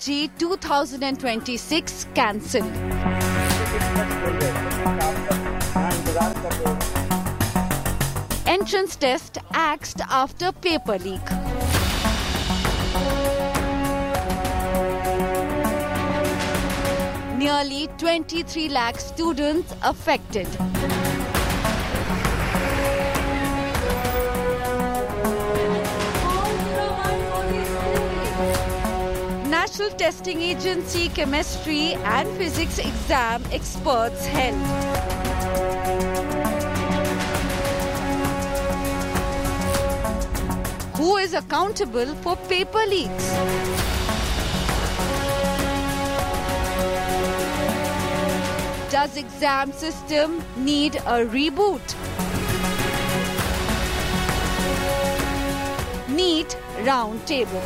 UG 2026 cancelled. Entrance test axed after paper leak. Nearly 23 lakh students affected. National Testing Agency Chemistry and Physics exam experts held. Who is accountable for paper leaks? Does exam system need a reboot? NEET Roundtable.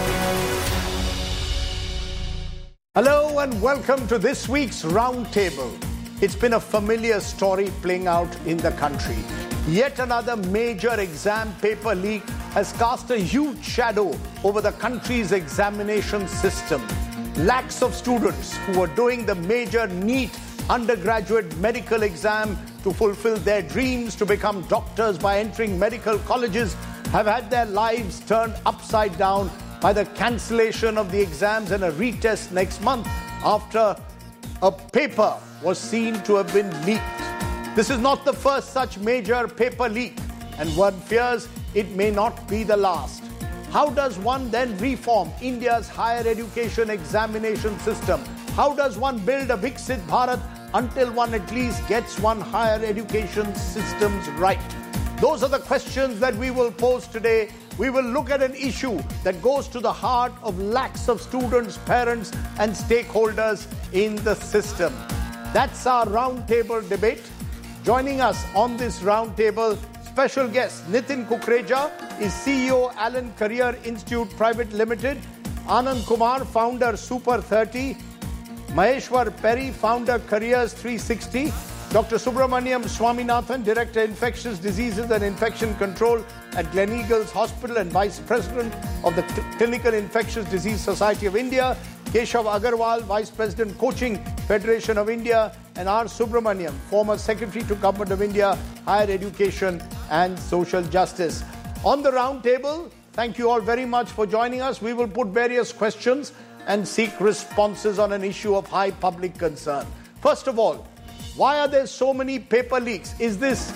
Hello and welcome to this week's Roundtable. It's been a familiar story playing out in the country. Yet another major exam paper leak has cast a huge shadow over the country's examination system. Lakhs of students who were doing the major NEET undergraduate medical exam to fulfill their dreams to become doctors by entering medical colleges have had their lives turned upside down by the cancellation of the exams and a retest next month after a paper was seen to have been leaked. This is not the first such major paper leak, and one fears it may not be the last. How does one then reform India's higher education examination system? How does one build a Viksit Bharat until one at least gets one higher education systems right? Those are the questions that we will pose today. We will look at an issue that goes to the heart of lakhs of students, parents, and stakeholders in the system. That's our roundtable debate. Joining us on this roundtable, special guest Nitin Kukreja is CEO Allen Career Institute Private Limited, Anand Kumar, founder Super 30, Maheshwar Perry, founder Careers 360, Dr. Subramaniam Swaminathan, Director Infectious Diseases and Infection Control at Gleneagles Hospital and Vice President of the Clinical Infectious Disease Society of India, Keshav Agarwal, Vice President Coaching Federation of India, and R. Subramaniam, former Secretary to Government of India, Higher Education and Social Justice. On the roundtable, thank you all very much for joining us. We will put various questions and seek responses on an issue of high public concern. First of all, why are there so many paper leaks? Is this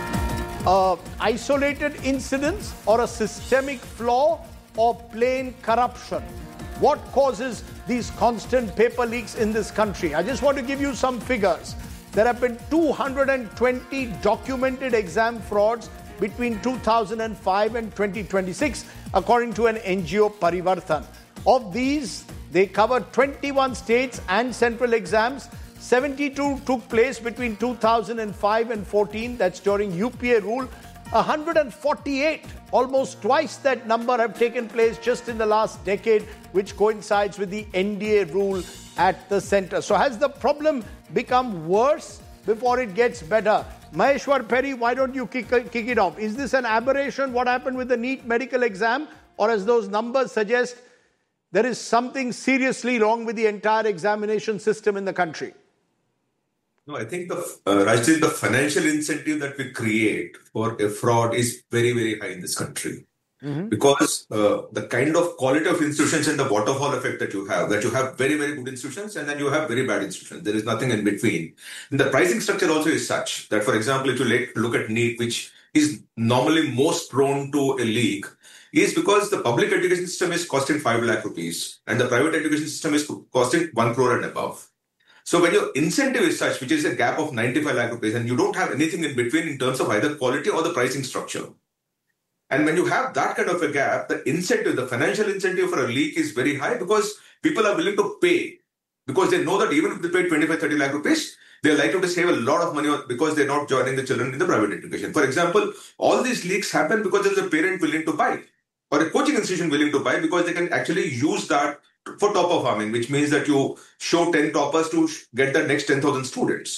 isolated incidents or a systemic flaw or plain corruption? What causes these constant paper leaks in this country? I just want to give you some figures. There have been 220 documented exam frauds between 2005 and 2026, according to an NGO, Parivartan. Of these, they cover 21 states and central exams. 72 took place between 2005 and 14, that's during UPA rule. 148, almost twice that number, have taken place just in the last decade, which coincides with the NDA rule at the center. So has the problem become worse before it gets better? Maheshwar Perry, why don't you kick it off? Is this an aberration, what happened with the NEET medical exam? Or as those numbers suggest, there is something seriously wrong with the entire examination system in the country? No, I think Rajdeep, the financial incentive that we create for a fraud is very, very high in this country. Because the kind of quality of institutions and the waterfall effect that you have very, very good institutions and then you have very bad institutions. There is nothing in between. And the pricing structure also is such that, for example, if you look at NEET, which is normally most prone to a leak, is because the public education system is costing 5 lakh rupees and the private education system is costing 1 crore and above. So when your incentive is such, which is a gap of 95 lakh rupees, and you don't have anything in between in terms of either quality or the pricing structure. And when you have that kind of a gap, the incentive, the financial incentive for a leak is very high because people are willing to pay because they know that even if they pay 25, 30 lakh rupees, they're likely to save a lot of money because they're not joining the children in the private education. For example, all these leaks happen because there's a parent willing to buy or a coaching institution willing to buy because they can actually use that for topper farming, which means that you show 10 toppers to get the next 10,000 students.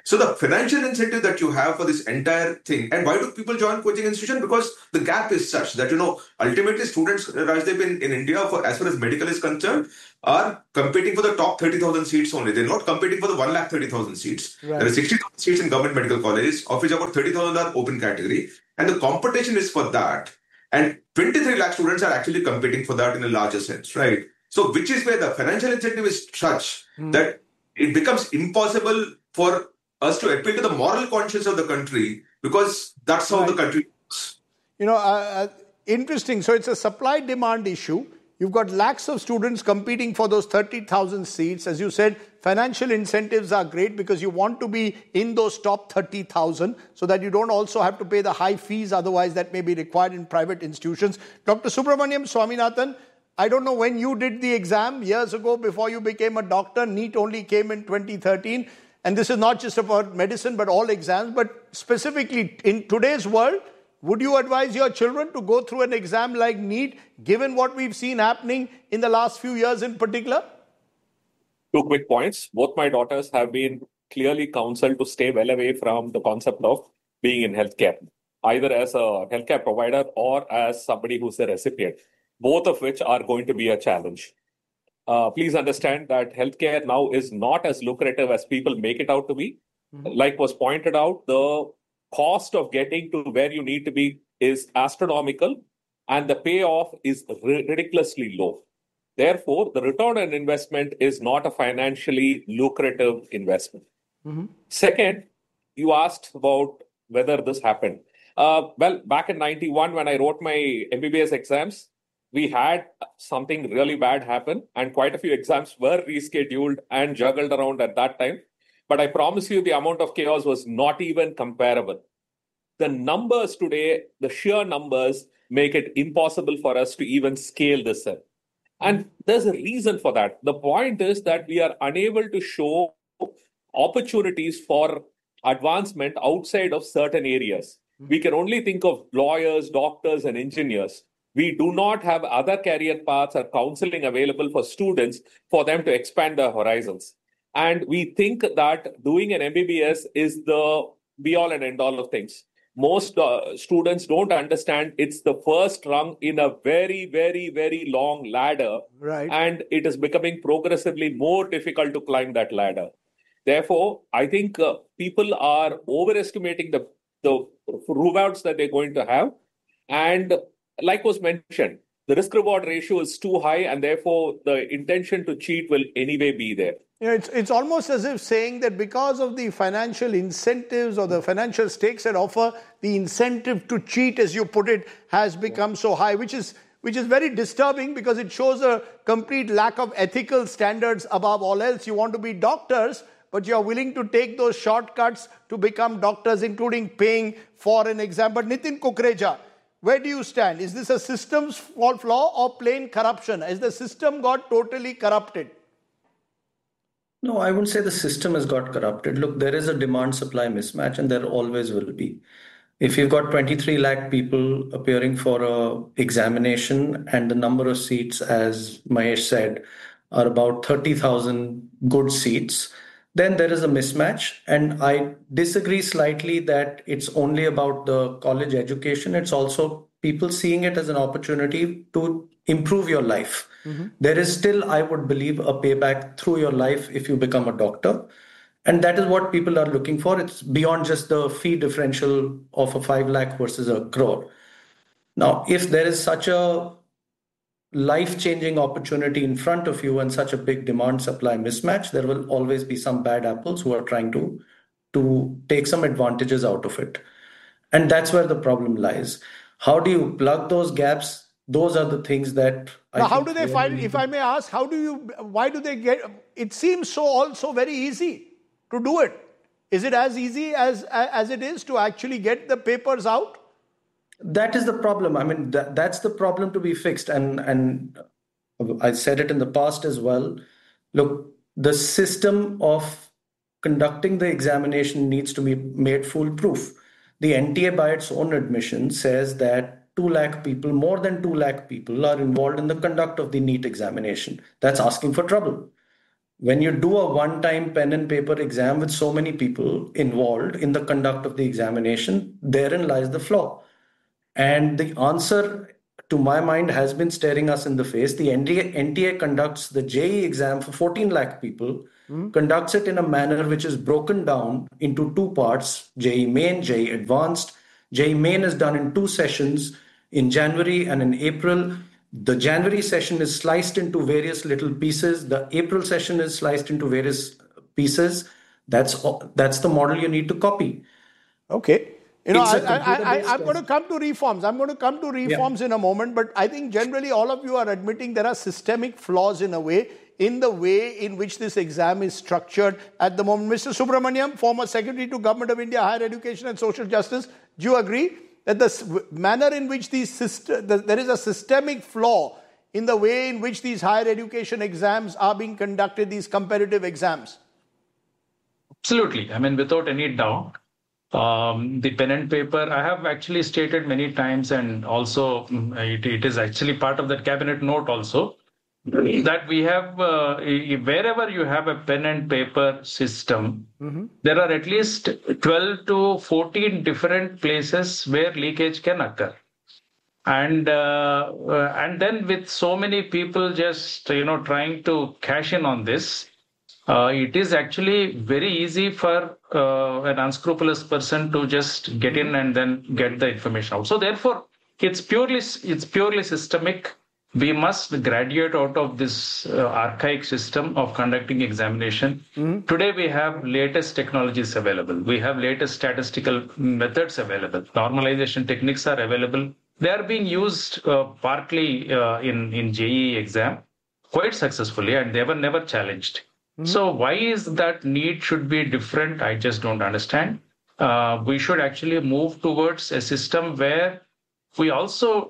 So the financial incentive that you have for this entire thing, and why do people join coaching institution? Because the gap is such that, ultimately students, Rajdeep, in India, for as far as medical is concerned, are competing for the top 30,000 seats only. They're not competing for the 130,000 seats. Right. There are 60,000 seats in government medical colleges, of which about 30,000 are open category. And the competition is for that. And 23 lakh students are actually competing for that in a larger sense, right? So which is where the financial incentive is such that it becomes impossible for us to appeal to the moral conscience of the country, because that's how the country works. Interesting. So it's a supply-demand issue. You've got lakhs of students competing for those 30,000 seats. As you said, financial incentives are great because you want to be in those top 30,000 so that you don't also have to pay the high fees otherwise that may be required in private institutions. Dr. Subramaniam Swaminathan, I don't know when you did the exam years ago before you became a doctor. NEET only came in 2013. And this is not just about medicine, but all exams. But specifically in today's world, would you advise your children to go through an exam like NEET, given what we've seen happening in the last few years in particular? 2 quick points. Both my daughters have been clearly counseled to stay well away from the concept of being in healthcare, either as a healthcare provider or as somebody who's a recipient, both of which are going to be a challenge. Please understand that healthcare now is not as lucrative as people make it out to be. Like was pointed out, the cost of getting to where you need to be is astronomical, and the payoff is ridiculously low. Therefore, the return on investment is not a financially lucrative investment. Second, you asked about whether this happened. Well, back in 91, when I wrote my MBBS exams, we had something really bad happen, and quite a few exams were rescheduled and juggled around at that time. But I promise you, the amount of chaos was not even comparable. The numbers today, the sheer numbers, make it impossible for us to even scale this up. And there's a reason for that. The point is that we are unable to show opportunities for advancement outside of certain areas. We can only think of lawyers, doctors, and engineers. We do not have other career paths or counseling available for students for them to expand their horizons. And we think that doing an MBBS is the be-all and end-all of things. Most students don't understand it's the first rung in a very, very, very long ladder. Right. And it is becoming progressively more difficult to climb that ladder. Therefore, I think people are overestimating the rewards that they're going to have. And like was mentioned, the risk-reward ratio is too high, and therefore the intention to cheat will anyway be there. It's almost as if saying that because of the financial incentives or the financial stakes that offer, the incentive to cheat, as you put it, has become so high, which is very disturbing because it shows a complete lack of ethical standards above all else. You want to be doctors, but you're willing to take those shortcuts to become doctors, including paying for an exam. But Nitin Kukreja, where do you stand? Is this a systems flaw or plain corruption? Has the system got totally corrupted? No, I wouldn't say the system has got corrupted. Look, there is a demand-supply mismatch, and there always will be. If you've got 23 lakh people appearing for an examination and the number of seats, as Mahesh said, are about 30,000 good seats, then there is a mismatch. And I disagree slightly that it's only about the college education. It's also people seeing it as an opportunity to improve your life. There is still, I would believe, a payback through your life if you become a doctor. And that is what people are looking for. It's beyond just the fee differential of a 5 lakh versus a crore. Now, if there is such a life-changing opportunity in front of you and such a big demand-supply mismatch, there will always be some bad apples who are trying to take some advantages out of it. And that's where the problem lies. How do you plug those gaps? Those are the things that now, how do they find, if I may ask, why do they get, it seems so also very easy to do it. Is it as easy as it is to actually get the papers out? That is the problem. I mean, that's the problem to be fixed. And I said it in the past as well. Look, the system of conducting the examination needs to be made foolproof. The NTA by its own admission says that 2 lakh people, more than 2 lakh people are involved in the conduct of the NEET examination. That's asking for trouble. When you do a one-time pen and paper exam with so many people involved in the conduct of the examination, therein lies the flaw. And the answer, to my mind, has been staring us in the face. The NTA conducts the JEE exam for 14 lakh people, conducts it in a manner which is broken down into two parts, JEE Main, JEE Advanced. JEE Main is done in two sessions, in January and in April. The January session is sliced into various little pieces. The April session is sliced into various pieces. That's the model you need to copy. Okay. You know, It's a computer-based I'm going to come to reforms. I'm going to come to reforms in a moment, but I think generally all of you are admitting there are systemic flaws in a way, in the way in which this exam is structured at the moment. Mr. Subramaniam, former Secretary to Government of India, Higher Education and Social Justice, do you agree that the manner in which there is a systemic flaw in the way in which these higher education exams are being conducted, these competitive exams? Absolutely. I mean, without any doubt. The pen and paper, I have actually stated many times, and also it is actually part of that cabinet note also, that we have, wherever you have a pen and paper system, there are at least 12 to 14 different places where leakage can occur. And then with so many people just, trying to cash in on this, it is actually very easy for an unscrupulous person to just get in and then get the information out. So therefore, it's purely systemic. We must graduate out of this archaic system of conducting examination. Today, we have latest technologies available. We have latest statistical methods available. Normalization techniques are available. They are being used partly in JEE exam quite successfully, and they were never challenged. So why is that need should be different? I just don't understand. We should actually move towards a system where we also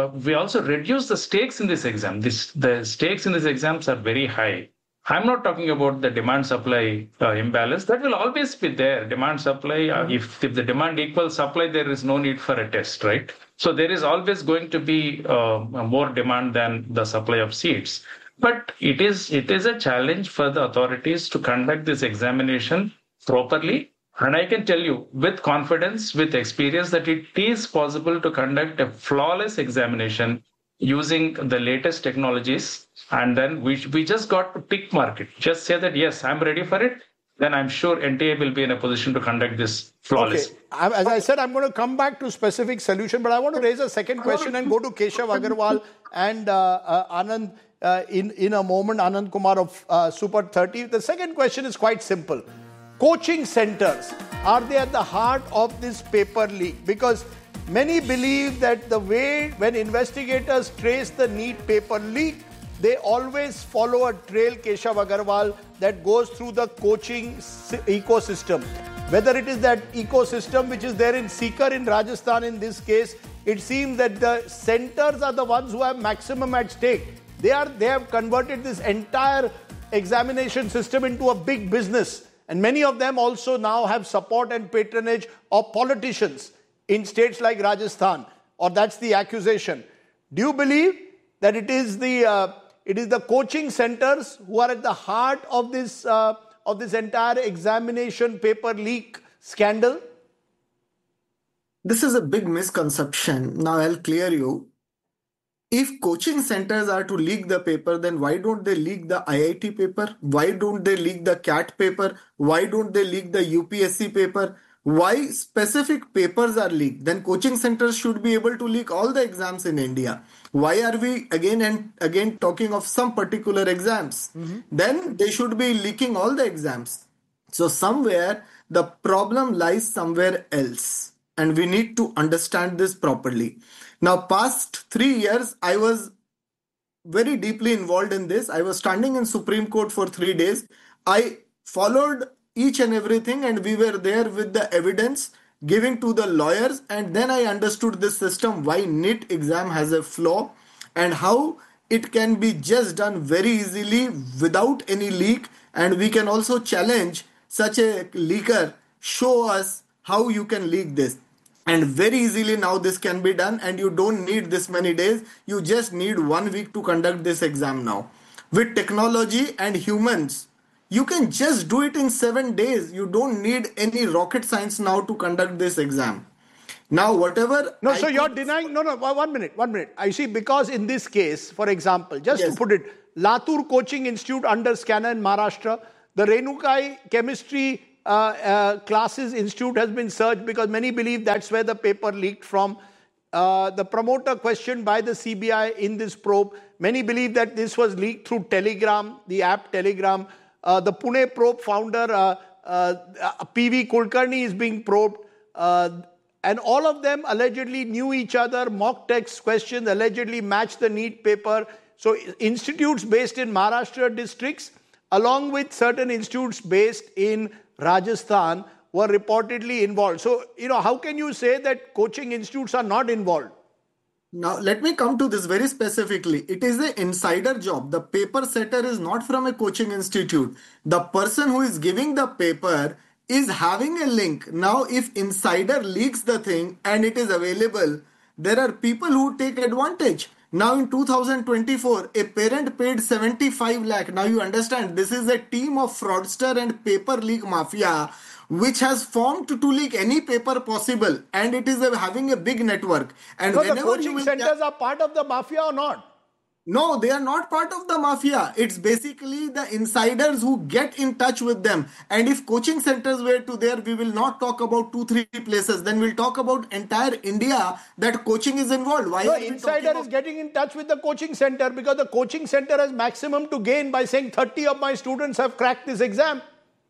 reduce the stakes in this exam. The stakes in these exams are very high. I'm not talking about the demand-supply imbalance. That will always be there. Demand-supply, if the demand equals supply, there is no need for a test, right? So there is always going to be more demand than the supply of seats. But it is a challenge for the authorities to conduct this examination properly. And I can tell you with confidence, with experience, that it is possible to conduct a flawless examination using the latest technologies. And then we just got to tick mark it. Just say that, yes, I'm ready for it. Then I'm sure NTA will be in a position to conduct this flawlessly. Okay. As I said, I'm going to come back to specific solution, but I want to raise a second question and go to Keshav Agarwal and Anand in a moment, Anand Kumar of Super 30. The second question is quite simple. Coaching centers, are they at the heart of this paper leak? Because many believe that the way when investigators trace the NEET paper leak, they always follow a trail, Keshav Agarwal, that goes through the coaching ecosystem. Whether it is that ecosystem which is there in Sikar in Rajasthan in this case, it seems that the centers are the ones who have maximum at stake. They have converted this entire examination system into a big business. And many of them also now have support and patronage of politicians in states like Rajasthan, or that's the accusation. Do you believe that it is the coaching centers who are at the heart of this entire examination paper leak scandal? This is a big misconception. Now I'll clear you. If coaching centers are to leak the paper, then why don't they leak the IIT paper? Why don't they leak the CAT paper? Why don't they leak the UPSC paper? Why specific papers are leaked? Then coaching centers should be able to leak all the exams in India. Why are we again and again talking of some particular exams? Then they should be leaking all the exams. So somewhere the problem lies somewhere else. And we need to understand this properly. Now, past 3 years, I was very deeply involved in this. I was standing in Supreme Court for 3 days. I followed each and everything, and we were there with the evidence giving to the lawyers. And then I understood this system, why NEET exam has a flaw and how it can be just done very easily without any leak. And we can also challenge such a leaker, show us how you can leak this. And very easily now this can be done, and you don't need this many days. You just need 1 week to conduct this exam now. With technology and humans You can just do it in 7 days. You don't need any rocket science now to conduct this exam. Now, whatever. No, so you're denying. No, 1 minute. I see, because in this case, for example, just to put it, Latur Coaching Institute under Scanner in Maharashtra, the Renukai Chemistry Classes Institute has been searched because many believe that's where the paper leaked from. The promoter questioned by the CBI in this probe. Many believe that this was leaked through Telegram, the app Telegram. The Pune probe founder, PV Kulkarni, is being probed. And all of them allegedly knew each other. Mock text questions allegedly matched the NEET paper. So institutes based in Maharashtra districts, along with certain institutes based in Rajasthan, were reportedly involved. So, how can you say that coaching institutes are not involved? Now, let me come to this very specifically. It is an insider job. The paper setter is not from a coaching institute. The person who is giving the paper is having a link. Now, if insider leaks the thing and it is available, there are people who take advantage. Now in 2024, a parent paid 75 lakh. Now you understand, this is a team of fraudster and paper leak mafia which has formed to leak any paper possible, and it is having a big network. And so the coaching centers are part of the mafia or not? No, they are not part of the mafia. It's basically the insiders who get in touch with them. And if coaching centers were to there, we will not talk about 2-3 places. Then we'll talk about entire India that coaching is involved. Why? The insider is getting in touch with the coaching center because the coaching center has maximum to gain by saying 30 of my students have cracked this exam.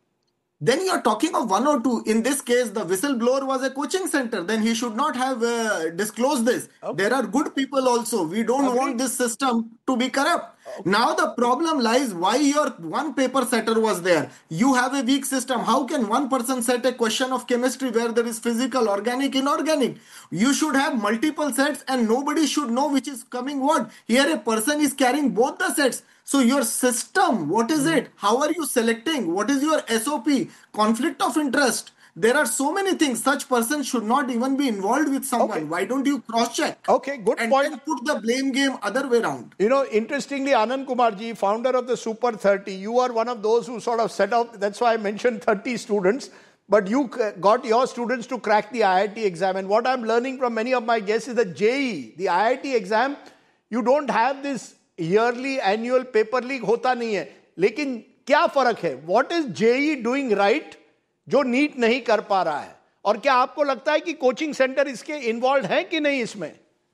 Then you are talking of 1 or 2. In this case, the whistleblower was a coaching center. Then he should not have disclosed this. Okay. There are good people also. We don't want this system to be corrupt. Okay. Now the problem lies why your one paper setter was there. You have a weak system. How can one person set a question of chemistry where there is physical, organic, inorganic? You should have multiple sets and nobody should know which is coming what. Here a person is carrying both the sets. So your system, what is it? How are you selecting? What is your SOP? Conflict of interest. There are so many things. Such persons should not even be involved with someone. Okay. Why don't you cross-check? Okay, good and point. And put the blame game other way around. Interestingly, Anand Kumarji, founder of the Super 30, you are one of those who sort of set out, that's why I mentioned 30 students, but you got your students to crack the IIT exam. And what I'm learning from many of my guests is that JEE, the IIT exam, you don't have this yearly annual paper leak होता नहीं है. लेकिन क्या फर्क है? What is JEE doing right जो NEET नहीं कर पा रहा है? और क्या आपको लगता है कि कोचिंग सेंटर इसके इन्वॉल्व है कि नहीं इसमें?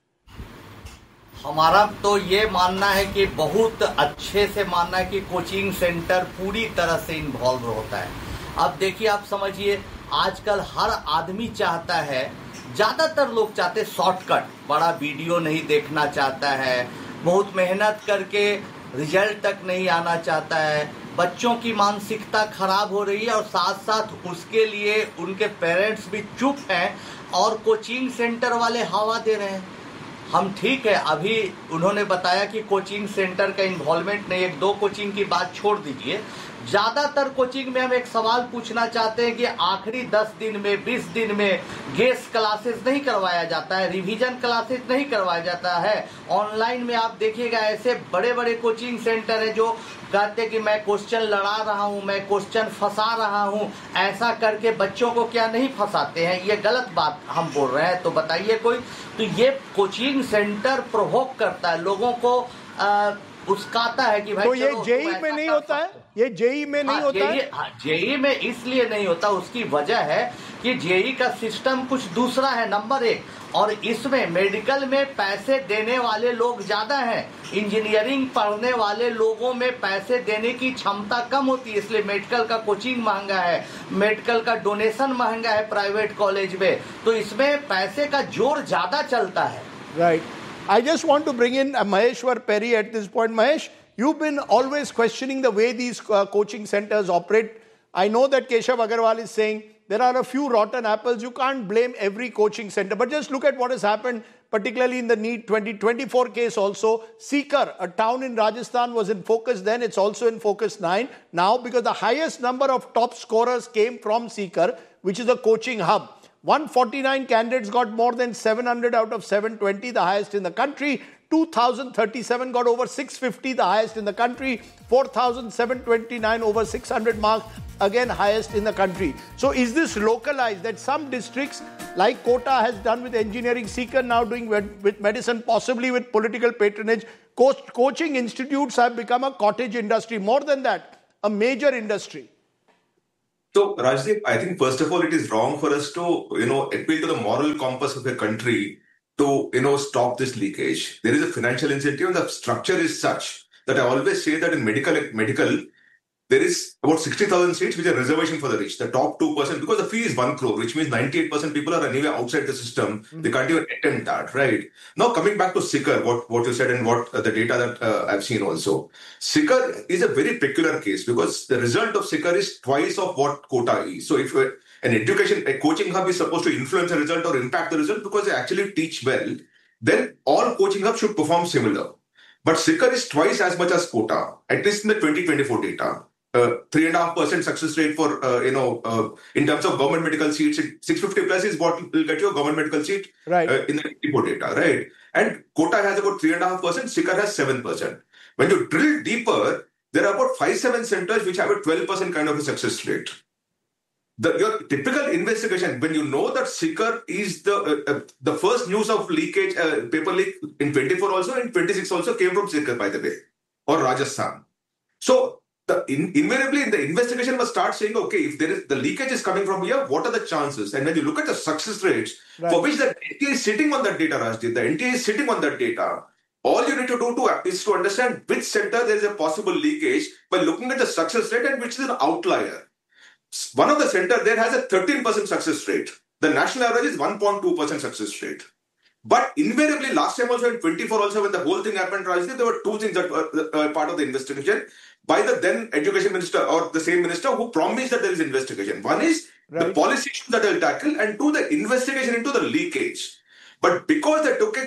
हमारा तो ये मानना है कि बहुत अच्छे से मानना है कि कोचिंग सेंटर पूरी तरह से इन्वॉल्व होता है. अब देखिए, आप समझिए, आजकल हर आदमी चाहता है, ज्यादातर लोग चाहते हैं शॉर्टकट, बड़ा वीडियो नहीं देखना चाहता है, बहुत मेहनत करके रिजल्ट तक नहीं आना चाहता है. बच्चों की मानसिकता खराब हो रही है और साथ साथ उसके लिए उनके पेरेंट्स भी चुप हैं और कोचिंग सेंटर वाले हवा दे रहे हैं. हम ठीक है, अभी उन्होंने बताया कि कोचिंग सेंटर का इन्वॉल्वमेंट नहीं, 1-2 कोचिंग की बात छोड़ दीजिए. ज्यादातर कोचिंग में हम एक सवाल पूछना चाहते हैं कि आखिरी 10 दिन में 20 दिन में गेस्ट क्लासेस नहीं करवाया जाता है, रिवीजन क्लासेस नहीं करवाया जाता है. ऑनलाइन में आप देखिएगा ऐसे बड़े बड़े कोचिंग सेंटर है जो कहते हैं कि मैं क्वेश्चन लड़ा रहा हूं, मैं क्वेश्चन फंसा रहा हूं. ऐसा करके बच्चों को क्या नहीं फंसाते हैं? ये गलत बात हम बोल रहे हैं तो बताइए कोई. तो ये कोचिंग सेंटर प्रोवोक करता है, लोगों को उस्काता है कि भाई तो ये जेई में नहीं होता है, ये जेई में नहीं होता है. जेई में इसलिए नहीं होता, उसकी वजह है कि जेई का सिस्टम कुछ दूसरा है, नंबर 1. और इसमें मेडिकल में पैसे देने वाले लोग ज्यादा हैं, इंजीनियरिंग पढ़ने वाले लोगों में पैसे देने की क्षमता कम होती है, इसलिए मेडिकल का कोचिंग महंगा है, मेडिकल का डोनेशन महंगा है प्राइवेट कॉलेज में. तो इसमें पैसे का जोर ज्यादा चलता है. Right. I just want to bring in Maheshwar Perry at this point. Mahesh, you've been always questioning the way these coaching centers operate. I know that Keshav Agarwal is saying there are a few rotten apples. You can't blame every coaching center. But just look at what has happened, particularly in the NEET 2024 case also. Sikar, a town in Rajasthan, was in focus then. It's also in focus 9 now because the highest number of top scorers came from Sikar, which is a coaching hub. 149 candidates got more than 700 out of 720, the highest in the country. 2,037 got over 650, the highest in the country. 4,729 over 600 marks, again highest in the country. So is this localized that some districts like Kota has done with engineering, Seeker now doing with medicine, possibly with political patronage? Coaching institutes have become a cottage industry. More than that, a major industry. So, Rajdeep, I think first of all, it is wrong for us to, appeal to the moral compass of a country to, stop this leakage. There is a financial incentive, and the structure is such that I always say that in medical, there is about 60,000 seats which are reservation for the rich, the top 2%, because the fee is 1 crore, which means 98% people are anyway outside the system. Mm-hmm. They can't even attempt that, right? Now, coming back to Sikar, what you said and what the data that I've seen also. Sikar is a very peculiar case because the result of Sikar is twice of what Kota is. So if a coaching hub is supposed to influence the result or impact the result because they actually teach well, then all coaching hubs should perform similar. But Sikar is twice as much as Kota, at least in the 2024 data. 3.5% success rate for, in terms of government medical seats. 650 plus is what will get you a government medical seat right. In the report data, right? And Kota has about 3.5%, Sikar has 7%. When you drill deeper, there are about 5-7 centers which have a 12% kind of a success rate. Your typical investigation, when you know that Sikar is the first news of leakage, paper leak in 24 also, and 26 also came from Sikar, by the way, or Rajasthan. So, invariably in the investigation must start saying, okay, if the leakage is coming from here, what are the chances? And when you look at the success rates, right, for which the NTA is sitting on that data, Rajdeep, the NTA is sitting on that data. All you need to do is to understand which center there is a possible leakage by looking at the success rate and which is an outlier. One of the center there has a 13% success rate. The national average is 1.2% success rate. But invariably, last time also in 24 also when the whole thing happened, Rajdeep, there were two things that were part of the investigation by the then education minister or the same minister who promised that there is investigation. One is the policy issues that they'll tackle, and two, the investigation into the leakage. But because they took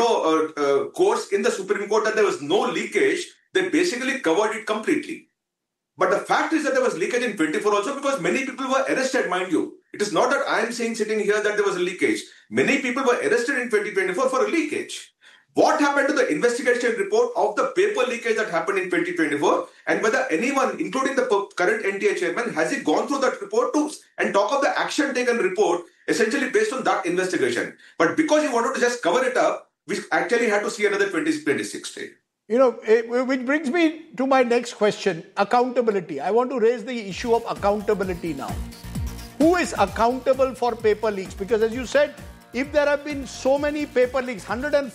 a course in the Supreme Court that there was no leakage, they basically covered it completely. But the fact is that there was leakage in 24 also because many people were arrested, mind you. It is not that I am saying sitting here that there was a leakage. Many people were arrested in 2024 for a leakage. What happened to the investigation report of the paper leakage that happened in 2024 and whether anyone, including the current NTA chairman, has he gone through that report and talk of the action taken report essentially based on that investigation. But because he wanted to just cover it up, we actually had to see another 2026 day. Which brings me to my next question, accountability. I want to raise the issue of accountability now. Who is accountable for paper leaks? Because as you said, if there have been so many paper leaks,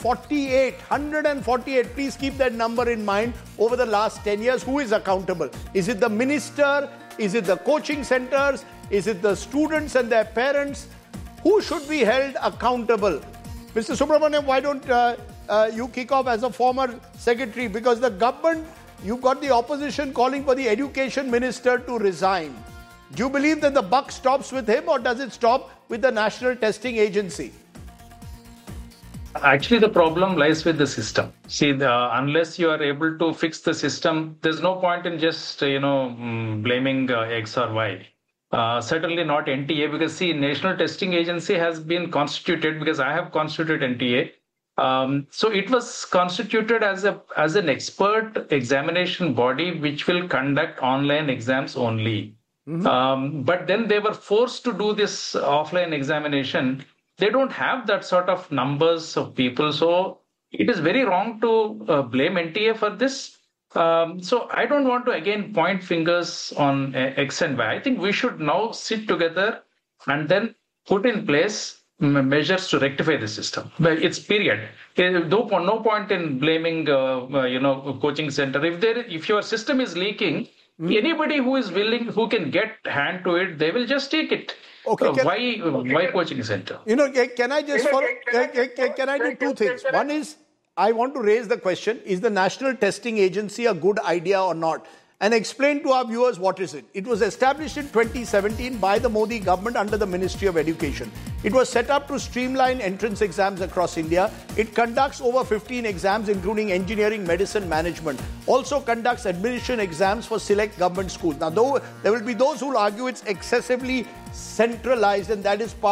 148, please keep that number in mind, over the last 10 years, who is accountable? Is it the minister? Is it the coaching centers? Is it the students and their parents? Who should be held accountable? Mr. Subramaniam, why don't you kick off as a former secretary? Because the government, you've got the opposition calling for the education minister to resign. Do you believe that the buck stops with him or does it stop with the National Testing Agency? Actually, the problem lies with the system. See, unless you are able to fix the system, there's no point in just, blaming X or Y. Certainly not NTA, because see, National Testing Agency has been constituted because I have constituted NTA. So it was constituted as an expert examination body which will conduct online exams only. Mm-hmm. But then they were forced to do this offline examination. They don't have that sort of numbers of people. So it is very wrong to blame NTA for this. So I don't want to again point fingers on X and Y. I think we should now sit together and then put in place measures to rectify the system. It's period. No point in blaming, coaching center. If your system is leaking, anybody who is willing, who can get hand to it, they will just take it. Okay. Why coaching center? Can I just can I do two things? One is, I want to raise the question, is the National Testing Agency a good idea or not? And explain to our viewers what is it. It was established in 2017 by the Modi government under the Ministry of Education. It was set up to streamline entrance exams across India. It conducts over 15 exams, including engineering, medicine, management. Also conducts admission exams for select government schools. Now, though there will be those who will argue it's excessively centralized, and that is part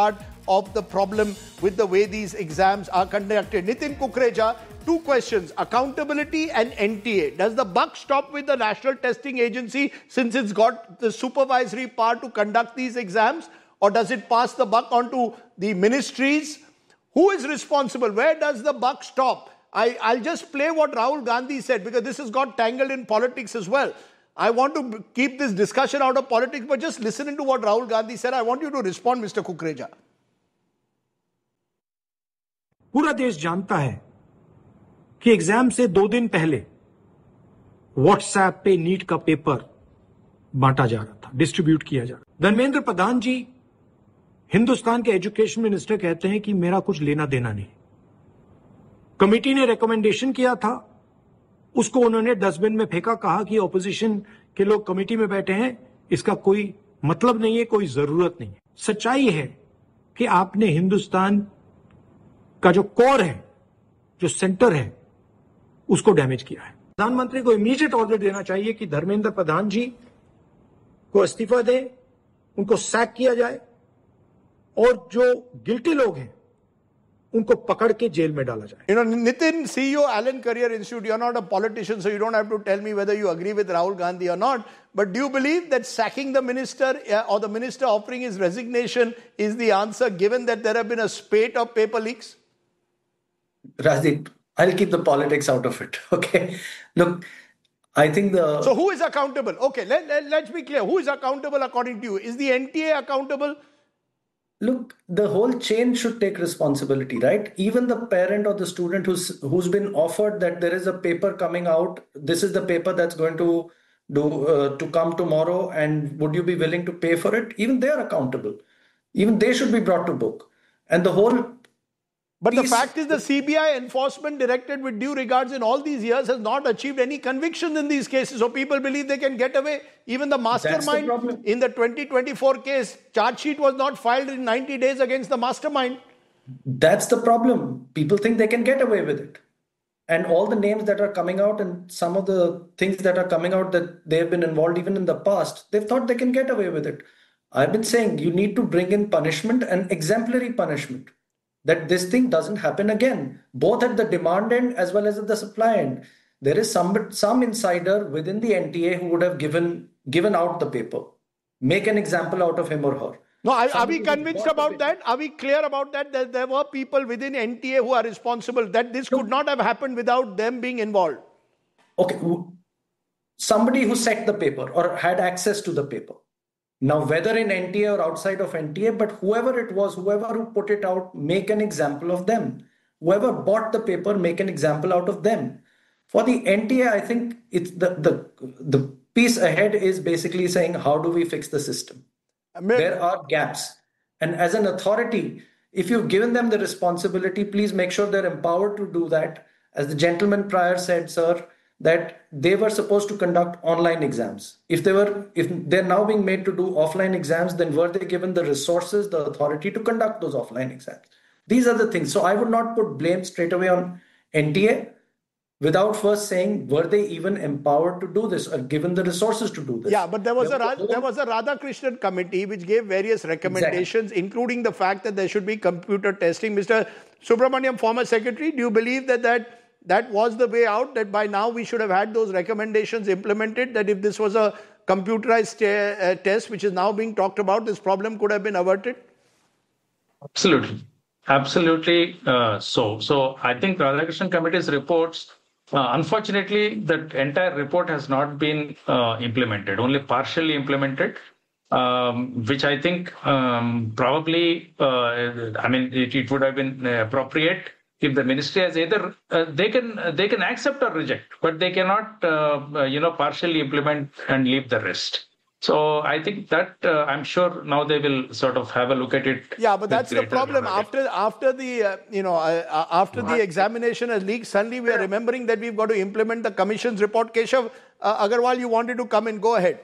of the problem with the way these exams are conducted. Nitin Kukreja, two questions, accountability and NTA. Does the buck stop with the National Testing Agency since it's got the supervisory power to conduct these exams, or does it pass the buck on to the ministries? Who is responsible? Where does the buck stop? I'll just play what Rahul Gandhi said, because this has got tangled in politics as well. I want to keep this discussion out of politics, but just listening to what Rahul Gandhi said, I want you to respond, Mr. Kukreja. पूरा देश जानता है कि exam से 2 दिन पहले WhatsApp पे NEET का पेपर बांटा जा रहा था, डिस्ट्रीब्यूट किया जा रहा था। धर्मेंद्र प्रधान जी, हिंदुस्तान के एजुकेशन मिनिस्टर, कहते हैं कि मेरा कुछ लेना देना नहीं। कमेटी ने रिकमेंडेशन किया था, उसको उन्होंने डस्टबिन में फेंका, कहा कि ऑपोजिशन के लोग कमेटी में बैठे हैं, इसका कोई मतलब नहीं है, कोई जरूरत नहीं है। सच्चाई है कि आपने हिंदुस्तान का जो कोर है, जो सेंटर है, उसको डैमेज किया है। प्रधानमंत्री को इमीडिएट ऑर्डर देना चाहिए कि धर्मेंद्र प्रधान जी को इस्तीफा दें, उनको सैक किया जाए, और जो गिल्टी लोग हैं उनको पकड़ के जेल में डाला जाए। Nitin, CEO, Allen Career Institute, you're not a politician, so you don't have to tell me whether you agree with Rahul Gandhi or not. But do you believe that sacking the minister or the minister offering his resignation is the answer, given that there have been a spate of paper leaks? Rajdeep, I'll keep the politics out of it. Okay. Look, I think So who is accountable? Okay, let's be clear. Who is accountable according to you? Is the NTA accountable? Look, the whole chain should take responsibility, right? Even the parent or the student who's been offered that there is a paper coming out, this is the paper that's going to come tomorrow, and would you be willing to pay for it? Even they are accountable. Even they should be brought to book. And the whole... But the fact is, the CBI enforcement directorate, with due regards, in all these years has not achieved any conviction in these cases. So people believe they can get away. Even the mastermind in the 2024 case, charge sheet was not filed in 90 days against the mastermind. That's the problem. People think they can get away with it. And all the names that are coming out and some of the things that are coming out that they've been involved even in the past, they've thought they can get away with it. I've been saying you need to bring in punishment and exemplary punishment, that this thing doesn't happen again, both at the demand end as well as at the supply end. There is some insider within the NTA who would have given out the paper. Make an example out of him or her. No, are we convinced about that? Are we clear about that? That there were people within NTA who are responsible, that this could not have happened without them being involved? Okay, somebody who set the paper or had access to the paper. Now, whether in NTA or outside of NTA, but whoever it was, whoever who put it out, make an example of them. Whoever bought the paper, make an example out of them. For the NTA, I think it's the piece ahead is basically saying, how do we fix the system? There are gaps. And as an authority, if you've given them the responsibility, please make sure they're empowered to do that. As the gentleman prior said, sir, that they were supposed to conduct online exams. If they're now being made to do offline exams, then were they given the resources, the authority to conduct those offline exams? These are the things. So I would not put blame straight away on NTA without first saying, were they even empowered to do this or given the resources to do this? Yeah, but there was a Radhakrishnan committee which gave various recommendations, including the fact that there should be computer testing. Mr. Subramaniam, former secretary, do you believe that was the way out, that by now we should have had those recommendations implemented, that if this was a computerized test which is now being talked about, this problem could have been averted? Absolutely. So I think Radhakrishnan Committee's reports, unfortunately, that entire report has not been implemented, only partially implemented, which I think probably, it would have been appropriate if the ministry has either they can accept or reject, but they cannot partially implement and leave the rest. So I think that I'm sure now they will sort of have a look at it. Yeah, but that's the problem. After the examination has leaked, suddenly we are remembering that we've got to implement the commission's report. Keshav Agarwal, you wanted to come in. Go ahead.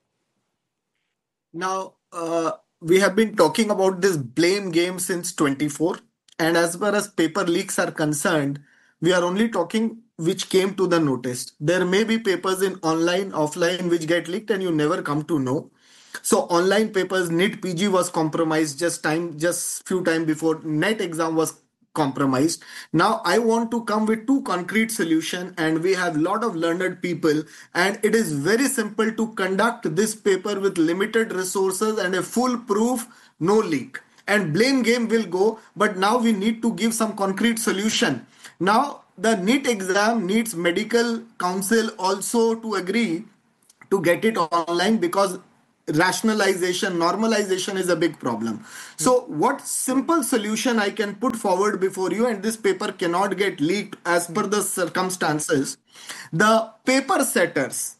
Now, we have been talking about this blame game since 24. And as far as paper leaks are concerned, we are only talking which came to the notice. There may be papers in online, offline, which get leaked and you never come to know. So online papers, NEET PG was compromised just few time before NET exam was compromised. Now I want to come with two concrete solution, and we have lot of learned people, and it is very simple to conduct this paper with limited resources and a full proof, no leak. And blame game will go, but now we need to give some concrete solution. Now the NEET exam needs medical council also to agree to get it online, because rationalization, normalization is a big problem. So what simple solution I can put forward before you, and this paper cannot get leaked as per the circumstances. The paper setters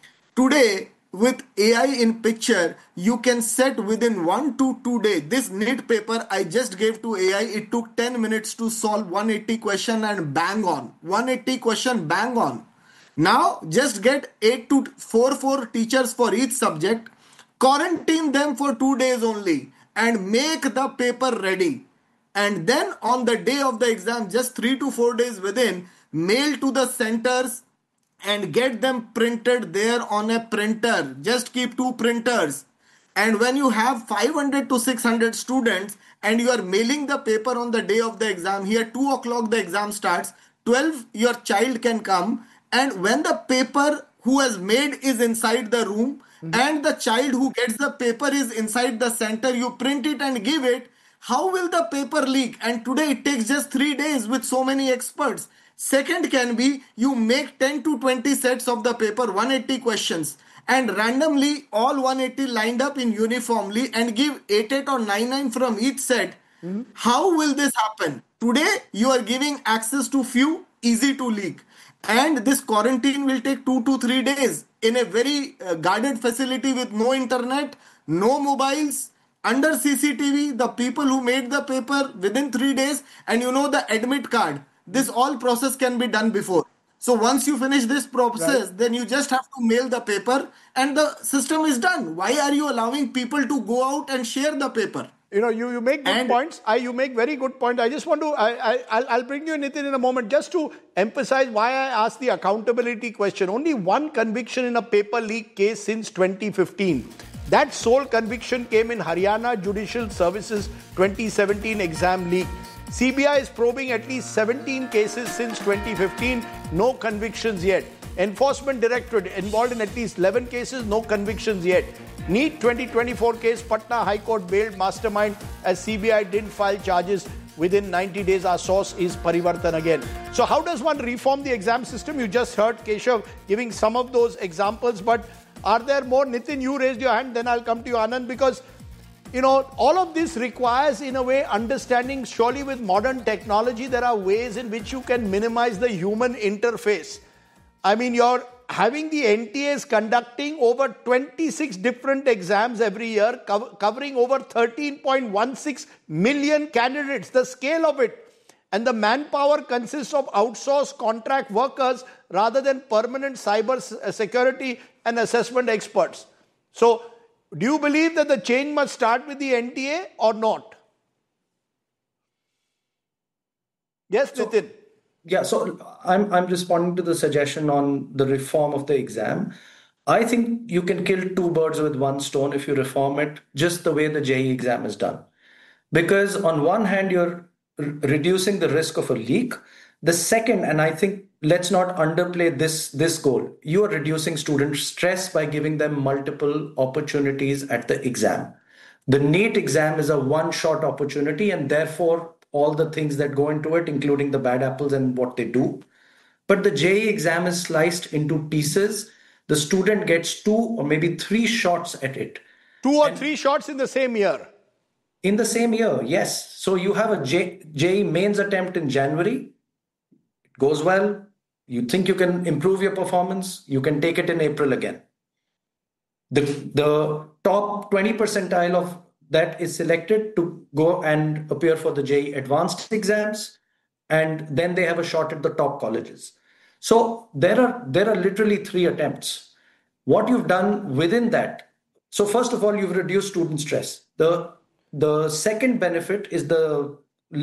today, with AI in picture, you can set within 1 to 2 days. This NEET paper I just gave to AI, it took 10 minutes to solve 180 question and bang on. 180 question bang on. Now just get 8 to 4 teachers for each subject, quarantine them for 2 days only, and make the paper ready. And then on the day of the exam, just 3 to 4 days within, mail to the centers and get them printed there on a printer. Just keep 2 printers. And when you have 500 to 600 students and you are mailing the paper on the day of the exam, here 2 o'clock the exam starts, 12 your child can come, and when the paper who has made is inside the room, and the child who gets the paper is inside the center, you print it and give it, how will the paper leak? And today it takes just 3 days with so many experts. Second can be, you make 10 to 20 sets of the paper, 180 questions, and randomly all 180 lined up in uniformly and give 8 or 9 from each set. How will this happen? Today you are giving access to few, easy to leak. And this quarantine will take 2 to 3 days in a very guarded facility with no internet, no mobiles, under CCTV, the people who made the paper within 3 days, and the admit card. This all process can be done before. So once you finish this process, then you just have to mail the paper and the system is done. Why are you allowing people to go out and share the paper? You make good points. You make very good points. I just want to, I'll bring you Nitin in a moment just to emphasize why I asked the accountability question. Only one conviction in a paper leak case since 2015. That sole conviction came in Haryana Judicial Services 2017 exam leak. CBI is probing at least 17 cases since 2015, no convictions yet. Enforcement Directorate involved in at least 11 cases, no convictions yet. NEET 2024 case, Patna High Court bailed mastermind as CBI didn't file charges within 90 days. Our source is Parivartan again. So how does one reform the exam system? You just heard Keshav giving some of those examples, but are there more? Nitin, you raised your hand, then I'll come to you, Anand, because all of this requires, in a way, understanding. Surely with modern technology, there are ways in which you can minimize the human interface. I mean, you're having the NTAs conducting over 26 different exams every year, covering over 13.16 million candidates, the scale of it. And the manpower consists of outsourced contract workers rather than permanent cyber security and assessment experts. So, do you believe that the change must start with the NTA or not? Yes, Nitin. Yeah, so I'm responding to the suggestion on the reform of the exam. I think you can kill 2 birds with 1 stone if you reform it just the way the JEE exam is done. Because on one hand, you're reducing the risk of a leak. The second, and I think let's not underplay this goal, you are reducing student stress by giving them multiple opportunities at the exam. The NEET exam is a one-shot opportunity, and therefore all the things that go into it, including the bad apples and what they do. But the JEE exam is sliced into pieces. The student gets 2 or maybe 3 shots at it. 2 or 3 shots in the same year? In the same year, yes. So you have a JEE mains attempt in January. It goes well. You think you can improve your performance. You can take it in April again. The top 20 percentile of that is selected to go and appear for the JEE advanced exams, and then they have a shot at the top colleges. So there are literally 3 attempts. What you've done within that, so first of all, you've reduced student stress. The second benefit is the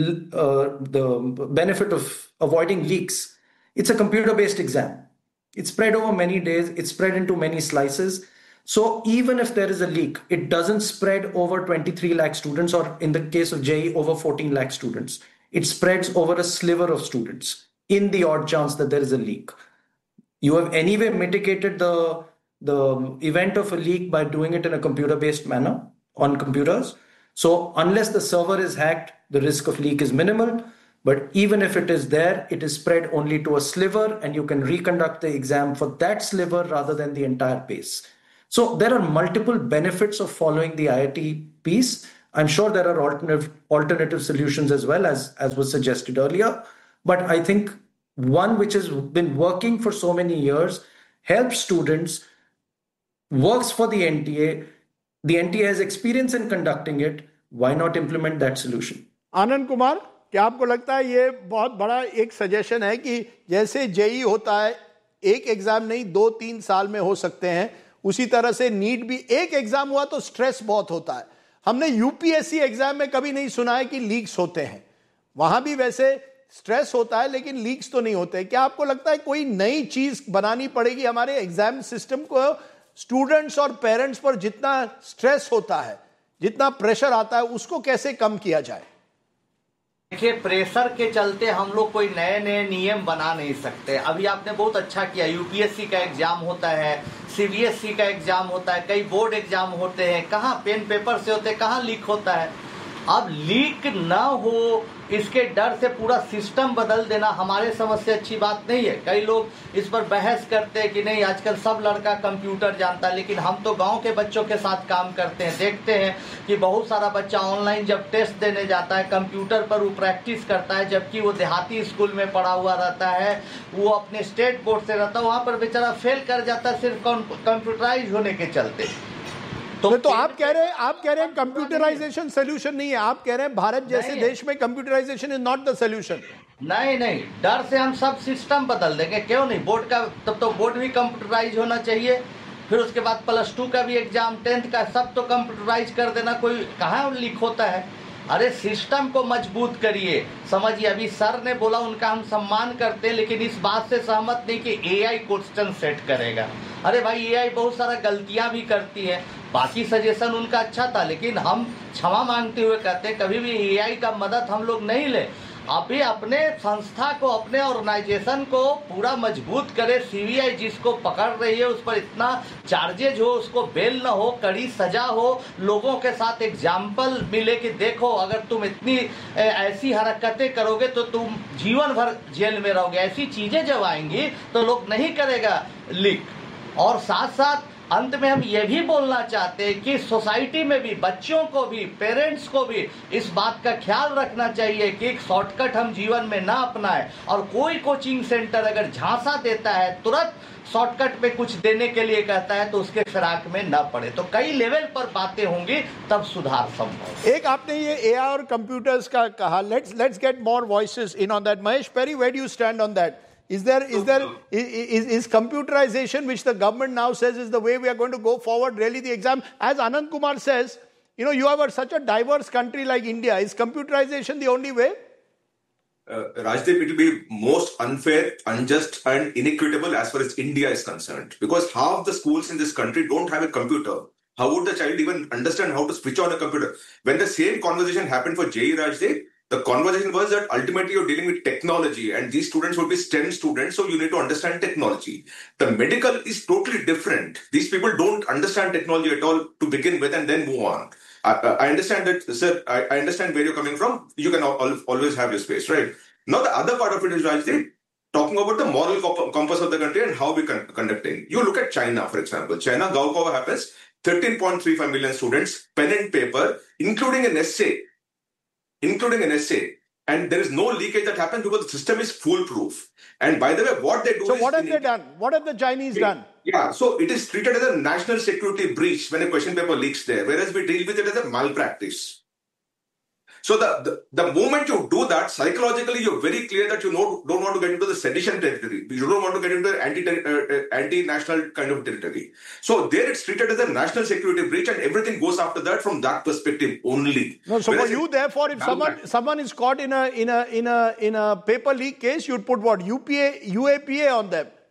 benefit of avoiding leaks. It's a computer-based exam. It's spread over many days. It's spread into many slices. So even if there is a leak, it doesn't spread over 23 lakh students, or in the case of JEE, over 14 lakh students. It spreads over a sliver of students in the odd chance that there is a leak. You have anyway mitigated the event of a leak by doing it in a computer-based manner on computers. So unless the server is hacked, the risk of leak is minimal. But even if it is there, it is spread only to a sliver, and you can reconduct the exam for that sliver rather than the entire pace. So there are multiple benefits of following the IIT piece. I'm sure there are alternative solutions as well, as was suggested earlier. But I think one which has been working for so many years, helps students, works for the NTA. The NTA has experience in conducting it. Why not implement that solution? Anand Kumar, क्या आपको लगता है ये बहुत बड़ा एक suggestion है कि जैसे जेई होता है, एक एग्जाम नहीं 2-3 साल में हो सकते हैं, उसी तरह से नीट भी एक एग्जाम हुआ तो स्ट्रेस बहुत होता है. हमने यूपीएससी एग्जाम में कभी नहीं सुना है कि लीक्स होते हैं. वहां भी वैसे स्ट्रेस होता है लेकिन लीक्स तो नहीं होते. क्या आपको लगता है कोई नई चीज बनानी पड़ेगी हमारे एग्जाम सिस्टम को? स्टूडेंट्स और पेरेंट्स पर जितना स्ट्रेस होता है, जितना प्रेशर आता है, उसको कैसे कम किया जाए? देखिए, प्रेशर के चलते हम लोग कोई नए नए नियम बना नहीं सकते. अभी आपने बहुत अच्छा किया, यूपीएससी का एग्जाम होता है, सीबीएसई का एग्जाम होता है, कई बोर्ड एग्जाम होते हैं, कहाँ पेन पेपर से होते हैं, कहाँ लीक होता है. अब लीक ना हो इसके डर से पूरा सिस्टम बदल देना हमारे समझ से अच्छी बात नहीं है. कई लोग इस पर बहस करते हैं कि नहीं आजकल सब लड़का कंप्यूटर जानता है, लेकिन हम तो गांव के बच्चों के साथ काम करते हैं, देखते हैं कि बहुत सारा बच्चा ऑनलाइन जब टेस्ट देने जाता है कंप्यूटर पर वो प्रैक्टिस करता है, जबकि वो देहाती स्कूल में पढ़ा हुआ रहता है, वो अपने स्टेट बोर्ड से रहता है, वहां पर बेचारा फेल कर जाता है सिर्फ कंप्यूटराइज होने के चलते. तो आप कह रहे हैं कंप्यूटराइजेशन सोल्यूशन नहीं है. आप कह रहे हैं भारत जैसे देश में computerisation is not the solution. नहीं, डर से हम सब सिस्टम बदल देंगे. क्यों नहीं? बोर्ड का तब तो बोर्ड भी कंप्यूटराइज होना चाहिए, फिर उसके बाद +2 का भी एग्जाम, 10th का, सब तो कंप्यूटराइज कर देना. कोई कहाँ लीक होता है? अरे सिस्टम को मजबूत करिए. समझिए, अभी सर ने बोला, उनका हम सम्मान करते हैं, लेकिन इस बात से सहमत नहीं कि एआई क्वेश्चन सेट करेगा. अरे भाई, एआई बहुत सारा गलतियां भी करती है. बाकी सजेशन उनका अच्छा था, लेकिन हम क्षमा मांगते हुए कहते हैं कभी भी एआई का मदद हम लोग नहीं ले. अभी अपने संस्था को, अपने ऑर्गेनाइजेशन को पूरा मजबूत करे. सीबीआई जिसको पकड़ रही है उस पर इतना चार्जेज हो, उसको बेल न हो, कड़ी सजा हो, लोगों के साथ एग्जाम्पल मिले कि देखो अगर तुम इतनी ऐसी हरकतें करोगे तो तुम जीवन भर जेल में रहोगे. ऐसी चीजें जब आएंगी तो लोग नहीं करेगा लीक. और साथ साथ अंत में हम ये भी बोलना चाहते हैं कि सोसाइटी में भी, बच्चों को भी, पेरेंट्स को भी इस बात का ख्याल रखना चाहिए कि एक शॉर्टकट हम जीवन में ना अपनाएं. और कोई कोचिंग सेंटर अगर झांसा देता है, तुरंत शॉर्टकट पे कुछ देने के लिए कहता है, तो उसके फिराक में ना पड़े. तो कई लेवल पर बातें होंगी, तब सुधार संभव. एक आपने ये एआई और कंप्यूटर्स का कहा. Let's get more voices in on that. Mahesh peri, where do you stand on that? Is computerization, which the government now says is the way we are going to go forward, really the exam? As Anand Kumar says, you have such a diverse country like India. Is computerization the only way? Rajdeep, it will be most unfair, unjust and inequitable as far as India is concerned. Because half the schools in this country don't have a computer. How would the child even understand how to switch on a computer? When the same conversation happened for JEE, Rajdeep, the conversation was that ultimately you're dealing with technology and these students would be STEM students, so you need to understand technology. The medical is totally different. These people don't understand technology at all to begin with and then move on. I understand that, sir, I understand where you're coming from. You can always have your space, right? Now the other part of it is, Rajdeep, talking about the moral compass of the country and how we're conducting. You look at China, for example. China, Gaokao happens, 13.35 million students, pen and paper, including an essay. And there is no leakage that happens because the system is foolproof. And by the way, what they do So what have they done? What have the Chinese done? Yeah, so it is treated as a national security breach when a question paper leaks there, whereas we deal with it as a malpractice. So the moment you do that, psychologically, you're very clear that you don't want to get into the sedition territory. You don't want to get into the anti-national kind of territory. So there it's treated as a national security breach and everything goes after that from that perspective only. No, so whereas for you, therefore, if someone is caught in a paper leak case, you'd put what? UAPA on them?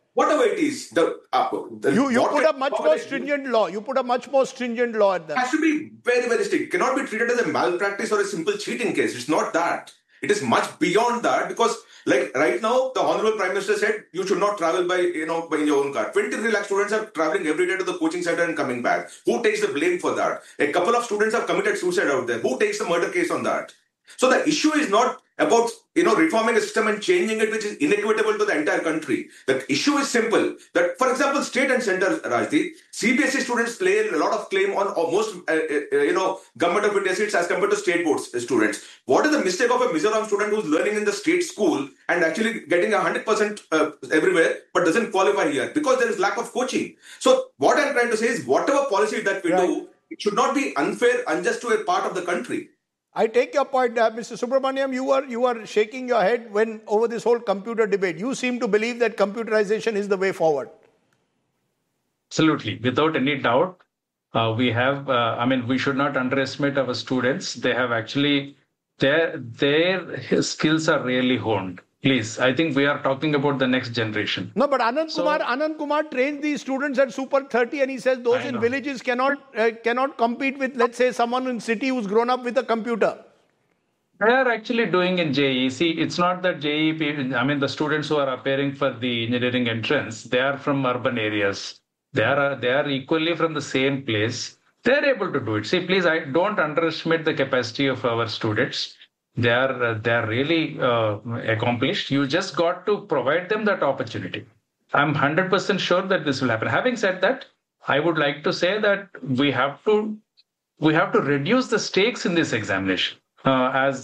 whatever it is, You put a much more stringent law. You put a much more stringent law at that. Has to be very, very strict. It cannot be treated as a malpractice or a simple cheating case. It's not that. It is much beyond that, because like right now, the Honorable Prime Minister said you should not travel by your own car. 23 lakh students are traveling every day to the coaching center and coming back. Who takes the blame for that? A couple of students have committed suicide out there. Who takes the murder case on that? So the issue is not about reforming a system and changing it, which is inequitable to the entire country. The issue is simple. That, for example, state and center, Rajdeep, CBSE students lay a lot of claim on most government of India seats as compared to state board students. What is the mistake of a Mizoram student who's learning in the state school and actually getting 100% everywhere, but doesn't qualify here because there is lack of coaching? So what I'm trying to say is, whatever policy that we do, it should not be unfair, unjust to a part of the country. I take your point, Mr. Subramaniam. You were shaking your head when over this whole computer debate. You seem to believe that computerization is the way forward. Absolutely, without any doubt. We have. We should not underestimate our students. They have actually their skills are really honed. Please, I think we are talking about the next generation. No, but Anand Kumar trains these students at Super 30, and he says those in villages cannot compete with, let's say, someone in city who's grown up with a computer. They are actually doing in JEE. See, it's not that JEE, the students who are appearing for the engineering entrance, they are from urban areas. They are equally from the same place. They are able to do it. See, please, I don't underestimate the capacity of our students. They are really accomplished. You just got to provide them that opportunity. I'm 100% sure that this will happen. Having said that, I would like to say that we have to reduce the stakes in this examination. As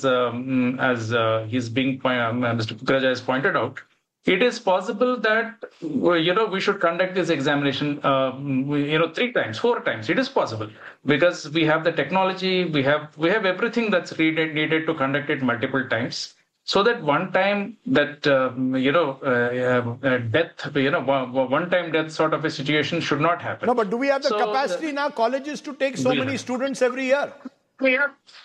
Mr. Kukreja has pointed out, it is possible that we should conduct this examination 3 times, 4 times. It is possible because we have the technology, we have everything that's needed to conduct it multiple times, so that one time that one-time death sort of a situation should not happen. No, but do we have the capacity in our colleges to take so many students every year? We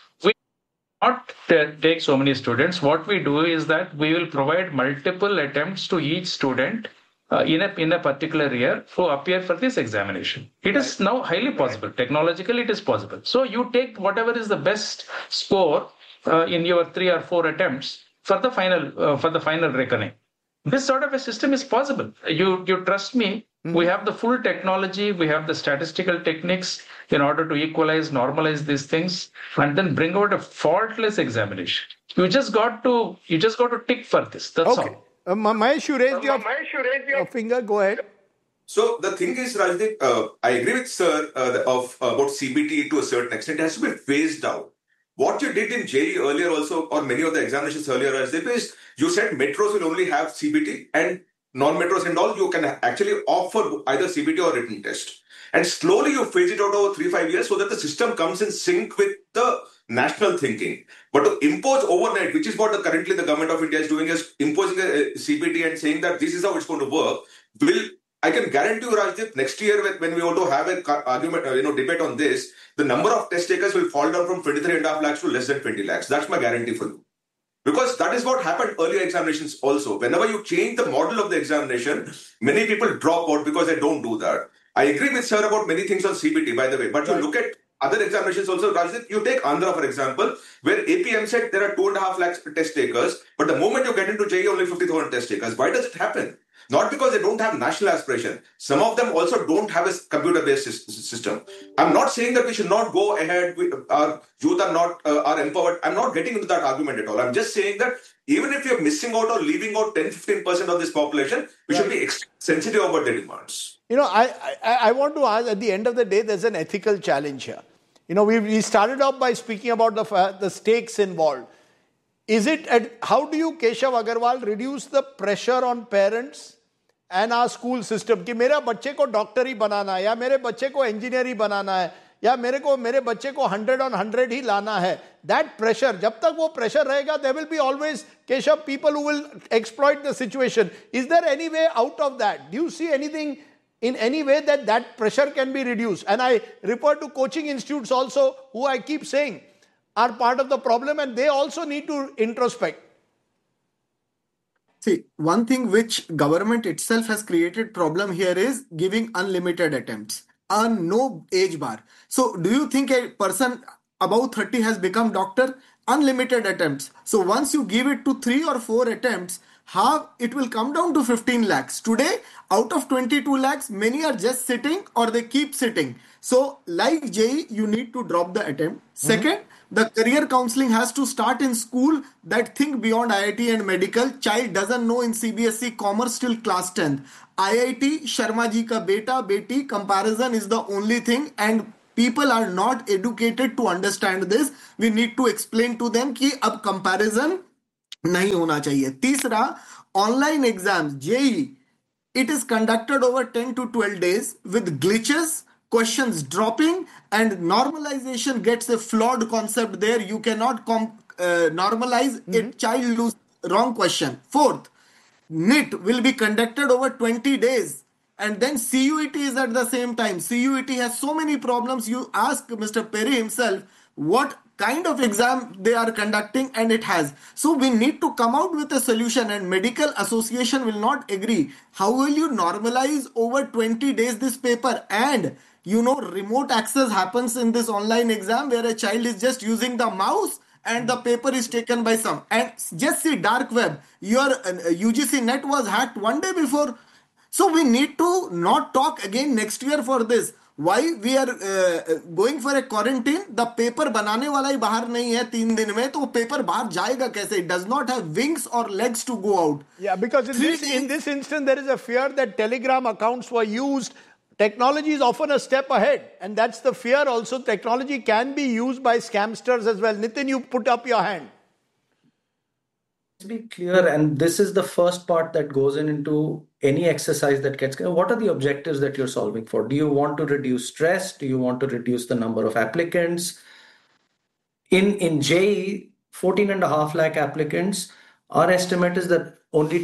not take so many students. What we do is that we will provide multiple attempts to each student in a particular year to appear for this examination. It is now highly possible. Technologically, it is possible. So you take whatever is the best score in your 3 or 4 attempts for the final reckoning. This sort of a system is possible. You trust me. Mm-hmm. We have the full technology. We have the statistical techniques in order to equalize, normalize these things, and then bring out a faultless examination. You just got to tick for this. That's all. Mahesh, you raised your finger. Go ahead. So the thing is, Rajdeep, I agree with Sir about CBT to a certain extent. It has to be phased out. What you did in JEE earlier also, or many of the examinations earlier, Rajdeep, is you said metros will only have CBT and non-metros and all, you can actually opt for either CBT or written test. And slowly you phase it out over 3-5 years so that the system comes in sync with the national thinking. But to impose overnight, which is what currently the government of India is doing, is imposing a CBT and saying that this is how it's going to work, I can guarantee you, Rajdeep, next year when we want to have an argument, debate on this, the number of test takers will fall down from 23.5 lakhs to less than 20 lakhs. That's my guarantee for you. Because that is what happened earlier examinations also. Whenever you change the model of the examination, many people drop out because they don't do that. I agree with Sir about many things on CBT, by the way. But you look at other examinations also, Rajdeep, you take Andhra, for example, where APM said there are 2.5 lakhs test takers, but the moment you get into JEE, only 50,000 test takers. Why does it happen? Not because they don't have national aspiration. Some of them also don't have a computer-based system. I'm not saying that we should not go ahead. Our youth are empowered. I'm not getting into that argument at all. I'm just saying that even if you're missing out or leaving out 10-15% of this population, we should be sensitive about their demands. I want to ask, at the end of the day, there's an ethical challenge here. We started off by speaking about the stakes involved. How do you, Keshav Agarwal, reduce the pressure on parents and our school system कि मेरा बच्चे को doctor ही बनाना है या मेरे बच्चे को engineer ही बनाना है या मेरे बच्चे को 100 on 100 ही लाना है? That pressure, जब तक वो pressure रहेगा, there will be always, Keshav, people who will exploit the situation. Is there any way out of that? Do you see anything in any way that pressure can be reduced? And I refer to coaching institutes also, who I keep saying are part of the problem, and they also need to introspect. See, one thing which government itself has created problem here is giving unlimited attempts and no age bar. So do you think a person above 30 has become doctor? Unlimited attempts. So once you give it to 3 or 4 attempts, how it will come down to 15 lakhs. Today, out of 22 lakhs, many are just sitting or they keep sitting. So like JEE, you need to drop the attempt. Second, the career counseling has to start in school. That think beyond IIT and medical. Child doesn't know in CBSE commerce till class 10th. IIT, Sharma ji ka beta, beti, comparison is the only thing, and people are not educated to understand this. We need to explain to them कि अब comparison नहीं होना चाहिए. तीसरा, online exams, JEE, it is conducted over 10 to 12 days with glitches, questions dropping, and normalization gets a flawed concept there. You cannot normalize a child lose wrong question. Fourth, NIT will be conducted over 20 days. And then CUET is at the same time. CUET has so many problems. You ask Mr. Perry himself what kind of exam they are conducting, and it has. So we need to come out with a solution, and medical association will not agree. How will you normalize over 20 days this paper? And remote access happens in this online exam where a child is just using the mouse and the paper is taken by some. And just see dark web. Your UGC net was hacked one day before. So we need to not talk again next year for this. Why we are going for a quarantine? The paper बनाने वाला ही बाहर नहीं है 3 दिन में, तो paper बाहर जाएगा कैसे? It does not have wings or legs to go out. Yeah, because in this instance there is a fear that Telegram accounts were used. Technology is often a step ahead, and that's the fear also. Technology can be used by scamsters as well. Nitin, you put up your hand. Let's be clear, and this is the first part that goes into any exercise that gets. What are the objectives that you're solving for? Do you want to reduce stress? Do you want to reduce the number of applicants? In JEE, 14.5 lakh applicants. Our estimate is that only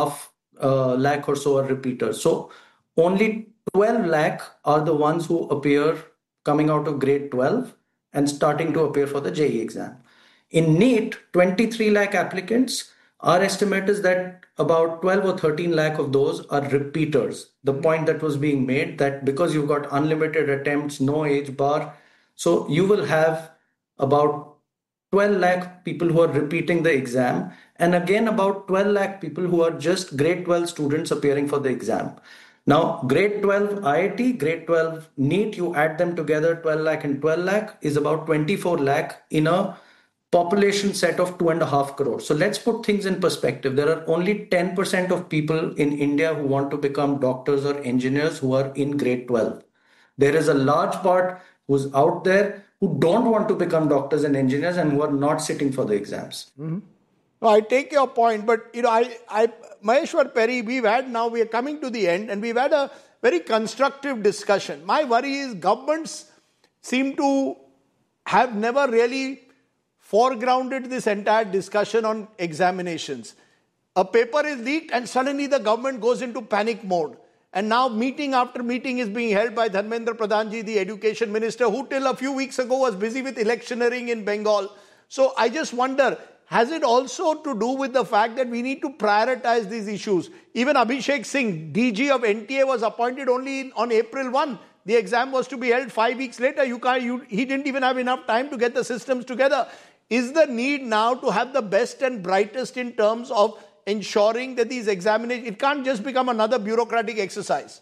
2.5 lakh or so are repeaters. So only 12 lakh are the ones who appear coming out of grade 12 and starting to appear for the JEE exam. In NEET, 23 lakh applicants. Our estimate is that about 12 or 13 lakh of those are repeaters. The point that was being made that because you've got unlimited attempts, no age bar, so you will have about 12 lakh people who are repeating the exam, and again about 12 lakh people who are just grade 12 students appearing for the exam. Now, grade 12 IIT, grade 12 NEET, you add them together, 12 lakh and 12 lakh is about 24 lakh in a population set of 2.5 crores. So let's put things in perspective. There are only 10% of people in India who want to become doctors or engineers who are in grade 12. There is a large part who's out there who don't want to become doctors and engineers and who are not sitting for the exams. Mm-hmm. No, I take your point, but Maheshwar Perry, we are coming to the end, and we've had a very constructive discussion. My worry is governments seem to have never really foregrounded this entire discussion on examinations. A paper is leaked and suddenly the government goes into panic mode. And now meeting after meeting is being held by Dharmendra Pradhanji, the education minister, who till a few weeks ago was busy with electioneering in Bengal. So I just wonder, has it also to do with the fact that we need to prioritize these issues? Even Abhishek Singh, DG of NTA, was appointed only on April 1. The exam was to be held 5 weeks later. He didn't even have enough time to get the systems together. Is the need now to have the best and brightest in terms of ensuring that these examinations, it can't just become another bureaucratic exercise?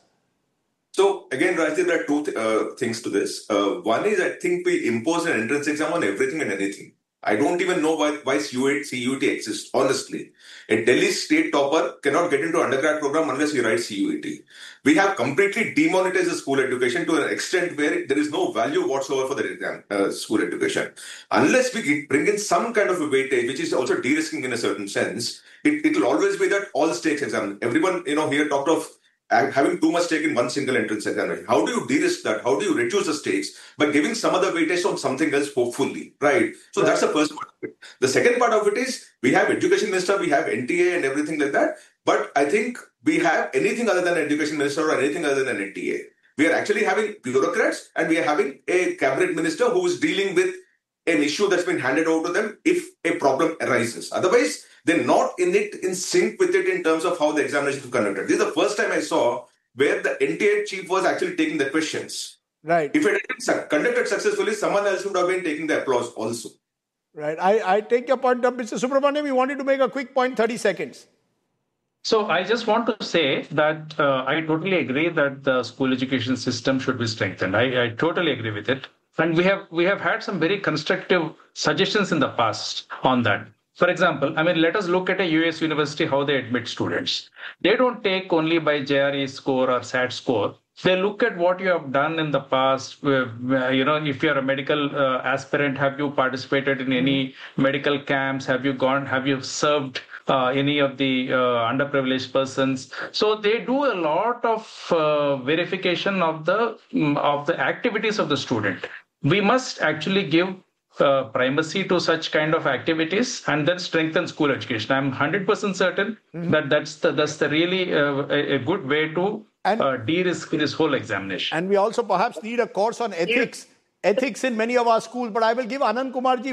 So again, Rajdeep, there are two things to this. One is, I think we impose an entrance exam on everything and anything. I don't even know why CUET exists, honestly. A Delhi state topper cannot get into undergrad program unless he writes CUET. We have completely demonetized the school education to an extent where there is no value whatsoever for the exam, school education. Unless we bring in some kind of a weightage, which is also de-risking in a certain sense, it will always be that all stakes exam. Everyone, here talked of having too much stake in one single entrance examination. How do you de-risk that? How do you reduce the stakes? By giving some other weightage on something else, hopefully, right? So that's the first part of it. The second part of it is, we have education minister, we have NTA and everything like that. But I think we have anything other than education minister or anything other than NTA. We are actually having bureaucrats and we are having a cabinet minister who is dealing with an issue that's been handed over to them if a problem arises. Otherwise, they're not in sync with it in terms of how the examination is conducted. This is the first time I saw where the NTA chief was actually taking the questions. Right. If it had been conducted successfully, someone else would have been taking the applause also. Right. I take your point up. Mr. Subramaniam, you wanted to make a quick point, 30 seconds. So I just want to say that I totally agree that the school education system should be strengthened. I totally agree with it. And we have had some very constructive suggestions in the past on that. For example, let us look at a US university, how they admit students. They don't take only by JRE score or SAT score. They look at what you have done in the past. If you're a medical aspirant, have you participated in any medical camps? Have you served any of the underprivileged persons? So they do a lot of verification of the activities of the student. We must actually give primacy to such kind of activities and then strengthen school education. I'm 100% certain that that's the really a good way to de-risk this whole examination. And we also perhaps need a course on ethics in many of our schools. But I will give Anand Kumar ji